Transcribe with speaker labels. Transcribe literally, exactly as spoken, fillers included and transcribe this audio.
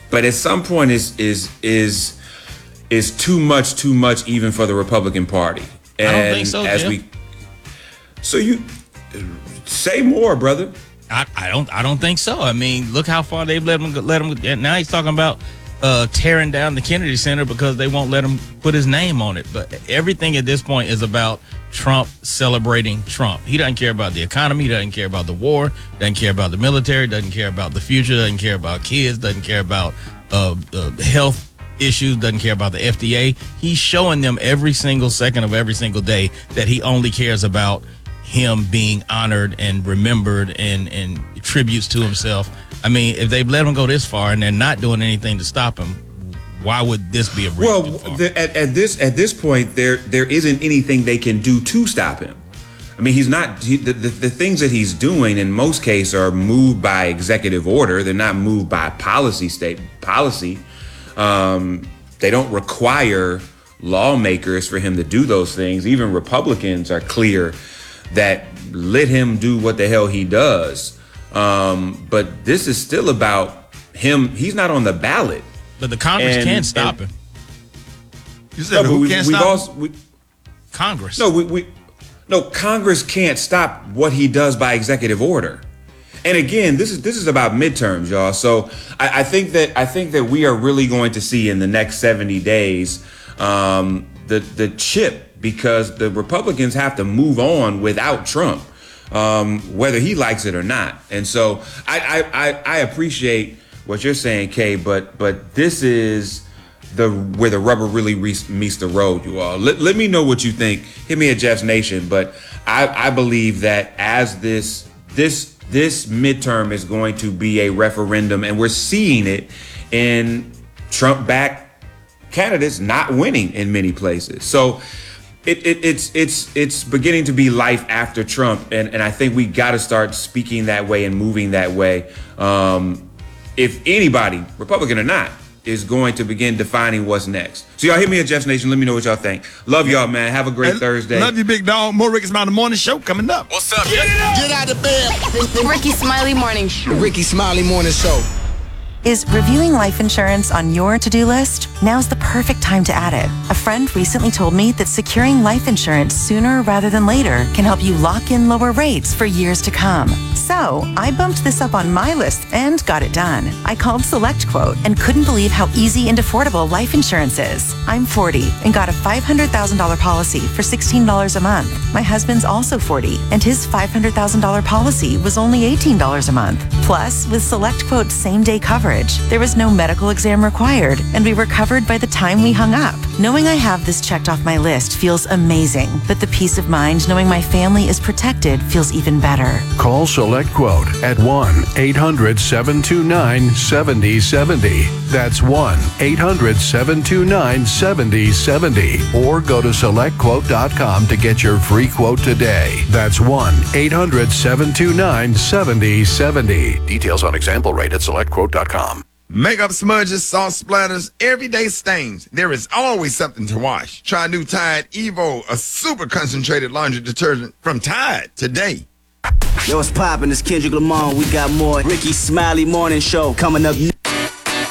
Speaker 1: but at some point is is is is too much, too much even for the Republican Party. And
Speaker 2: I don't think so,
Speaker 1: as
Speaker 2: Jeff.
Speaker 1: we, so you say more, brother.
Speaker 2: I, I don't I don't think so. I mean, look how far they've let him go- let him. And now he's talking about uh, tearing down the Kennedy Center because they won't let him put his name on it. But everything at this point is about Trump celebrating Trump. He doesn't care about the economy, doesn't care about the war, doesn't care about the military, doesn't care about the future, doesn't care about kids, doesn't care about uh, uh, health issues, doesn't care about the F D A. He's showing them every single second of every single day that he only cares about him being honored and remembered and, and tributes to himself. I mean, if they've let him go this far and they're not doing anything to stop him, why would this be a bridge
Speaker 1: Well,
Speaker 2: too far?
Speaker 1: the, at, at this at this point, there there isn't anything they can do to stop him. I mean, he's not he, the, the the things that he's doing in most cases are moved by executive order. They're not moved by policy state policy. Um, they don't require lawmakers for him to do those things. Even Republicans are clear that let him do what the hell he does. Um, but this is still about him. He's not on the ballot.
Speaker 2: But the Congress
Speaker 1: And-
Speaker 2: can't stop
Speaker 1: and-
Speaker 2: him.
Speaker 3: You said
Speaker 1: No, but
Speaker 3: who
Speaker 1: we,
Speaker 3: can't
Speaker 1: we've
Speaker 3: stop him?
Speaker 1: also, we,
Speaker 2: Congress.
Speaker 1: no, we, we, no, Congress can't stop what he does by executive order. And again, this is this is about midterms, y'all. So I, I think that I think that we are really going to see in the next seventy days um, the the chip, because the Republicans have to move on without Trump, um, whether he likes it or not. And so I I, I, I appreciate what you're saying, Kay, but but this is the where the rubber really re- meets the road, you all. Let, let me know what you think. Hit me at Jeff's Nation. But I, I believe that as this this this midterm is going to be a referendum, and we're seeing it in Trump-backed candidates not winning in many places. So it, it it's it's it's beginning to be life after Trump, and, and I think we got to start speaking that way and moving that way. Um, if anybody, Republican or not, is going to begin defining what's next. So y'all hit me at Jeff's Nation. Let me know what y'all think. Love y'all, man. Have a great
Speaker 3: Hey,
Speaker 1: Thursday.
Speaker 3: Love you, big dog. More Ricky Smiley Morning Show coming up.
Speaker 4: What's up?
Speaker 5: Get out of bed.
Speaker 6: Ricky Smiley Morning Show.
Speaker 5: Ricky Smiley Morning Show.
Speaker 7: Is reviewing life insurance on your to-do list? Now's the perfect time to add it. A friend recently told me that securing life insurance sooner rather than later can help you lock in lower rates for years to come. So I bumped this up on my list and got it done. I called SelectQuote and couldn't believe how easy and affordable life insurance is. I'm forty and got a five hundred thousand dollars policy for sixteen dollars a month. My husband's also forty and his five hundred thousand dollars policy was only eighteen dollars a month. Plus, with SelectQuote's same-day coverage, there was no medical exam required, and we were covered by the time we hung up. Knowing I have this checked off my list feels amazing, but the peace of mind knowing my family is protected feels even better.
Speaker 8: Call SelectQuote at one eight hundred seven two nine seven zero seven zero. That's one eight hundred seven two nine seven zero seven zero. Or go to select quote dot com to get your free quote today. That's one eight hundred seven two nine seven zero seven zero. Details on example rate at select quote dot com.
Speaker 3: Makeup smudges, sauce splatters, everyday stains. There is always something to wash. Try new Tide Evo, a super concentrated laundry detergent from Tide today.
Speaker 9: Yo, what's poppin'? It's Kendrick Lamar. We got more Ricky Smiley Morning Show coming up.